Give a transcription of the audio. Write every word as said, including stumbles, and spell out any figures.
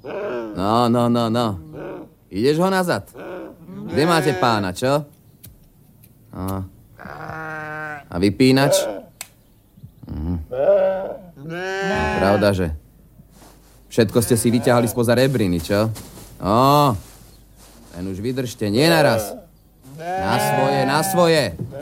No, no, no, no. Ideš ho nazad? Kde máte pána, čo? No. A vypínač? Mhm. Pravda, že? Všetko ste si vyťahali spoza rebriny, čo? Ó, len už vydržte, nie naraz. Na svoje, na svoje.